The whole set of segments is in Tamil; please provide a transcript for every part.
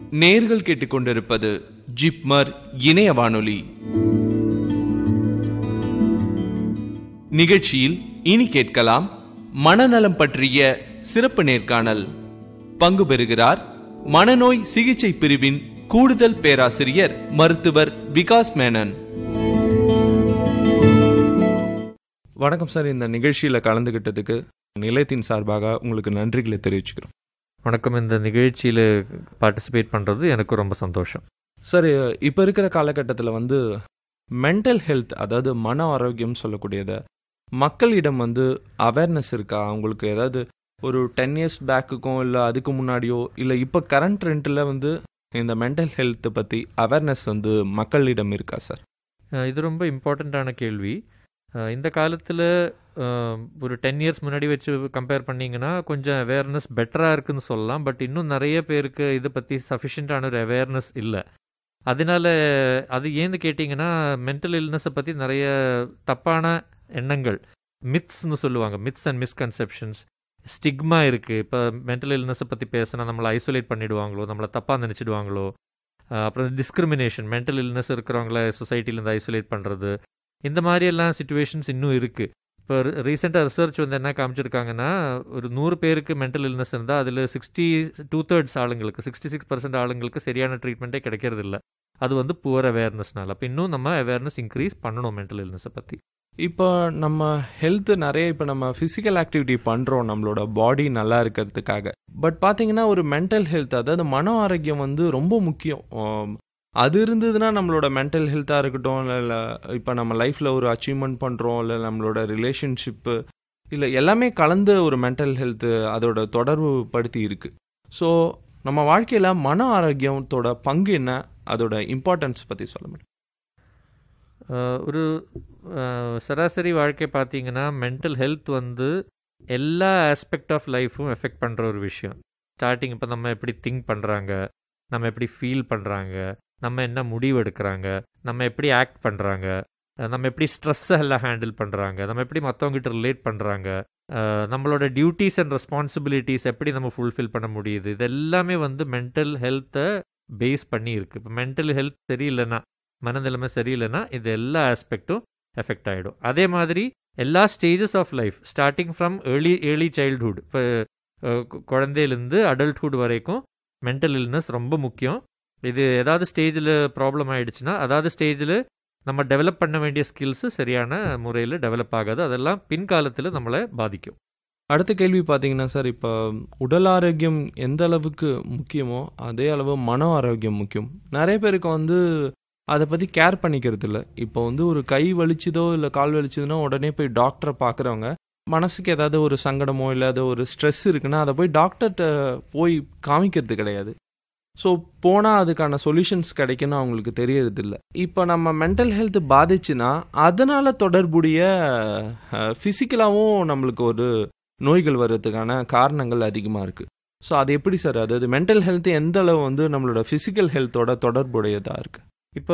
நேர்கள் கேட்டுக்கொண்டிருப்பது ஜிப்மர் இணைய வானொலி. நிகழ்ச்சியில் இனி கேட்கலாம் மனநலம் பற்றிய சிறப்பு நேர்காணல். பங்கு பெறுகிறார் மனநோய் சிகிச்சை பிரிவின் கூடுதல் பேராசிரியர் மருத்துவர் விகாஸ் மேனன். வணக்கம் சார். இந்த நிகழ்ச்சியில் கலந்துகிட்டதுக்கு நிலையத்தின் சார்பாக உங்களுக்கு நன்றிகளை தெரிவிச்சுக்கிறோம். வணக்கம். இந்த நிகழ்ச்சியில் பார்ட்டிசிபேட் பண்ணுறது எனக்கு ரொம்ப சந்தோஷம். சார், இப்போ இருக்கிற காலகட்டத்தில் மென்டல் ஹெல்த், அதாவது மன ஆரோக்கியம் சொல்லக்கூடியதை மக்களிடம் அவேர்னஸ் இருக்கா? அவங்களுக்கு ஏதாவது ஒரு 10 years பேக்குக்கும் இல்லை அதுக்கு முன்னாடியோ இல்லை இப்போ கரண்ட் ட்ரெண்டில் இந்த மென்டல் ஹெல்த்தை பற்றி அவேர்னஸ் மக்களிடம் இருக்கா சார்? இது ரொம்ப இம்பார்ட்டண்ட்டான கேள்வி. இந்த காலத்தில் ஒரு 10 years முன்னாடி வச்சு கம்பேர் பண்ணிங்கன்னா கொஞ்சம் அவேர்னஸ் பெட்டராக இருக்குதுன்னு சொல்லலாம். பட் இன்னும் நிறைய பேருக்கு இதை பற்றி சஃபிஷியண்ட்டான ஒரு அவேர்னஸ் இல்லை. அதனால அது ஏன்னு கேட்டிங்கன்னா, மென்டல் இல்னஸை பற்றி நிறைய தப்பான எண்ணங்கள், மித்ஸ்ன்னு சொல்லுவாங்க, மித்ஸ் அண்ட் மிஸ்கன்செப்ஷன்ஸ், ஸ்டிக்மா இருக்குது. இப்போ மென்டல் இல்னஸை பற்றி பேசினா நம்மளை ஐசோலேட் பண்ணிவிடுவாங்களோ, நம்மளை தப்பாக நினச்சிடுவாங்களோ, அப்புறம் டிஸ்கிரிமினேஷன், மென்டல் இல்னஸ் இருக்கிறவங்கள சொசைட்டிலேருந்து ஐசோலேட் பண்ணுறது, இந்த மாதிரியெல்லாம் சுச்சுவேஷன்ஸ் இன்னும் இருக்குது. இப்போ ரீசெண்டாக ரிசர்ச் என்ன காமிச்சிருக்காங்கன்னா, ஒரு 100 பேருக்கு மென்டல் இல்னஸ் இருந்தால் அதில் 2/3 ஆளுங்களுக்கு, 66% ஆளுங்களுக்கு சரியான ட்ரீட்மெண்ட்டே கிடைக்கிறது இல்லை. அது புவர் அவேர்னஸ்னால. அப்போ இன்னும் நம்ம அவேர்னஸ் இன்க்ரீஸ் பண்ணணும் மென்டல் இல்னஸை பற்றி. இப்போ நம்ம ஹெல்த்து நிறைய, இப்போ நம்ம ஃபிசிக்கல் ஆக்டிவிட்டி பண்ணுறோம் நம்மளோட பாடி நல்லா இருக்கிறதுக்காக. பட் பார்த்தீங்கன்னா ஒரு மென்டல் ஹெல்த், அதாவது மன ஆரோக்கியம் ரொம்ப முக்கியம். அது இருந்ததுன்னா நம்மளோட மென்டல் ஹெல்த்தாக இருக்கட்டும், இல்லை இப்போ நம்ம லைஃப்பில் ஒரு அச்சீவ்மெண்ட் பண்ணுறோம், இல்லை நம்மளோட ரிலேஷன்ஷிப்பு, இல்லை எல்லாமே கலந்து ஒரு மென்டல் ஹெல்த்து அதோட தொடர்பு படுத்தி இருக்குது. ஸோ நம்ம வாழ்க்கையில் மன ஆரோக்கியத்தோட பங்கு என்ன, அதோட இம்பார்ட்டன்ஸ் பற்றி சொல்ல முடியும்? ஒரு சராசரி வாழ்க்கை பார்த்தீங்கன்னா மென்டல் ஹெல்த் எல்லா ஆஸ்பெக்ட் ஆஃப் லைஃப்பும் எஃபெக்ட் பண்ணுற ஒரு விஷயம். ஸ்டார்டிங் இப்போ நம்ம எப்படி திங்க் பண்ணுறாங்க, நம்ம எப்படி ஃபீல் பண்ணுறாங்க, நம்ம என்ன முடிவு எடுக்கிறாங்க, நம்ம எப்படி ஆக்ட் பண்ணுறாங்க, நம்ம எப்படி ஸ்ட்ரெஸ்ஸை எல்லாம் ஹேண்டில் பண்ணுறாங்க, நம்ம எப்படி மற்றவங்ககிட்ட ரிலேட் பண்ணுறாங்க, நம்மளோட டியூட்டிஸ் அண்ட் ரெஸ்பான்சிபிலிட்டிஸ் எப்படி நம்ம ஃபுல்ஃபில் பண்ண முடியுது, இது எல்லாமே மென்டல் ஹெல்த்தை பேஸ் பண்ணி இருக்குது. இப்போ மென்டல் ஹெல்த் சரியில்லைன்னா, மனநிலைமை சரியில்லைன்னா இது எல்லா ஆஸ்பெக்டும் எஃபெக்ட் ஆகிடும். அதே மாதிரி எல்லா stages of life, starting from early childhood, இப்போ குழந்தையிலேருந்து அடல்ட்ஹுட் வரைக்கும் மென்டல் இல்னஸ் ரொம்ப முக்கியம். இது ஏதாவது ஸ்டேஜில் ப்ராப்ளம் ஆகிடுச்சுன்னா, அதாவது ஸ்டேஜில் நம்ம டெவலப் பண்ண வேண்டிய ஸ்கில்ஸு சரியான முறையில் டெவலப் ஆகாது. அதெல்லாம் பின்காலத்தில் நம்மளை பாதிக்கும். அடுத்த கேள்வி பார்த்தீங்கன்னா சார், இப்போ உடல் ஆரோக்கியம் எந்த அளவுக்கு முக்கியமோ அதே அளவு மன ஆரோக்கியம் முக்கியம். நிறைய பேருக்கு அதை பற்றி கேர் பண்ணிக்கிறது இல்லை. இப்போ ஒரு கை வலிச்சுதோ இல்லை கால் வலிச்சுதுன்னா உடனே போய் டாக்டரை பார்க்குறவங்க, மனசுக்கு ஏதாவது ஒரு சங்கடமோ இல்லை அது ஒரு ஸ்ட்ரெஸ் இருக்குன்னா அதை போய் டாக்டர்கிட்ட போய் காமிக்கிறது கிடையாது. ஸோ போனால் அதுக்கான சொல்யூஷன்ஸ் கிடைக்குன்னு அவங்களுக்கு தெரியறதில்ல. இப்போ நம்ம மென்டல் ஹெல்த் பாதிச்சுன்னா அதனால் தொடர்புடைய ஃபிசிக்கலாகவும் நம்மளுக்கு ஒரு நோய்கள் வர்றதுக்கான காரணங்கள் அதிகமாக இருக்குது. ஸோ அது எப்படி சார், அதாவது மென்டல் ஹெல்த் எந்த அளவு நம்மளோட ஃபிசிக்கல் ஹெல்த்தோட தொடர்புடையதாக இருக்குது? இப்போ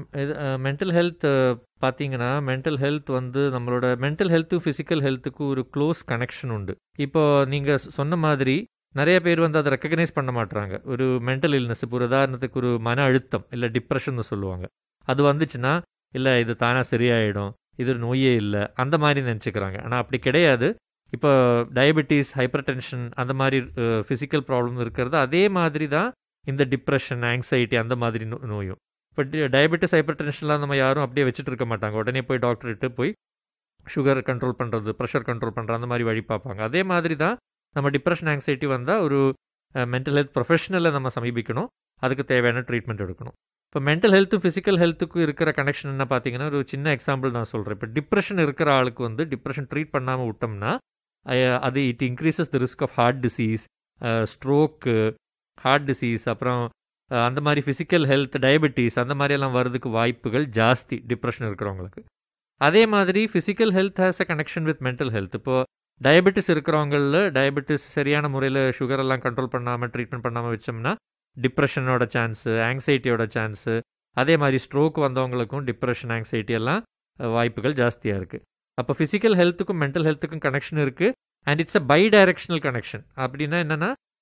மென்டல் ஹெல்த் பார்த்தீங்கன்னா, மென்டல் ஹெல்த் நம்மளோட மென்டல் ஹெல்த்து ஃபிசிக்கல் ஹெல்த்துக்கு ஒரு க்ளோஸ் கனெக்ஷன் உண்டு. இப்போ நீங்கள் சொன்ன மாதிரி நிறைய பேர் அதை ரெக்கக்னைஸ் பண்ண மாட்டுறாங்க. ஒரு மென்டல் இல்னஸ், இப்போ ஒரு உதாரணத்துக்கு ஒரு மன அழுத்தம் இல்லை டிப்ரெஷன் சொல்லுவாங்க, அது வந்துச்சுன்னா இல்லை இது தானாக சரியாயிடும், இது ஒரு நோயே இல்லை, அந்த மாதிரி நினச்சிக்கிறாங்க. ஆனால் அப்படி கிடையாது. இப்போ டயபெட்டிஸ், ஹைப்பர் டென்ஷன், அந்த மாதிரி ஃபிசிக்கல் ப்ராப்ளம் இருக்கிறது அதே மாதிரி தான் இந்த டிப்ரெஷன், ஆங்ஸைட்டி, அந்த மாதிரி நோயும். இப்போ டயபெட்டிஸ், ஹைப்பர் டென்ஷன்லாம் நம்ம யாரும் அப்படியே வச்சுட்டு இருக்க மாட்டாங்க. உடனே போய் டாக்டர்கிட்ட போய் சுகர் கண்ட்ரோல் பண்ணுறது, ப்ரெஷர் கண்ட்ரோல் பண்ணுறது, அந்த மாதிரி வழி பார்ப்பாங்க. அதே மாதிரி தான் நம்ம டிப்ரெஷன், ஆங்ஸைட்டி வந்தால் ஒரு மென்டல் ஹெல்த் ப்ரொஃபஷனலை நம்ம சமீபிக்கணும், அதுக்கு தேவையான ட்ரீட்மெண்ட் எடுக்கணும். இப்போ மென்டல் ஹெல்த்து ஃபிசிக்கல் ஹெல்த்துக்கு இருக்கிற கனெக்ஷன் என்ன பார்த்தீங்கன்னா, ஒரு சின்ன எக்ஸாம்பிள் நான் சொல்கிறேன். இப்போ டிப்ரெஷன் இருக்கிற ஆளுக்கு டிப்ரெஷன் ட்ரீட் பண்ணாமல் விட்டோம்னா அது it increases the risk of heart disease, stroke, heart disease, அப்புறம் அந்த மாதிரி ஃபிசிக்கல் ஹெல்த், டயபெட்டிஸ், அந்த மாதிரியெல்லாம் வர்றதுக்கு வாய்ப்புகள் ஜாஸ்தி டிப்ரெஷன் இருக்கிறவங்களுக்கு. அதே மாதிரி physical health has a connection with mental health. இப்போது டயபெட்டிஸ் இருக்கிறவங்களில் டயபெட்டிஸ் சரியான முறையில் சுகரெல்லாம் கண்ட்ரோல் பண்ணாமல் ட்ரீட்மெண்ட் பண்ணாமல் வச்சோம்னா டிப்ரெஷனோட சான்ஸு, ஆங்ஸைட்டியோட சான்ஸு, அதே மாதிரி ஸ்ட்ரோக் வந்தவங்களுக்கும் டிப்ரெஷன், ஆங்ஸைட்டி எல்லாம் வாய்ப்புகள் ஜாஸ்தியாக இருக்குது. அப்போ ஃபிசிக்கல் ஹெல்த்துக்கும் மென்டல் ஹெல்த்துக்கும் கனெக்ஷன் இருக்குது. And it's a by directional connection. அப்படின்னா என்னென்னா,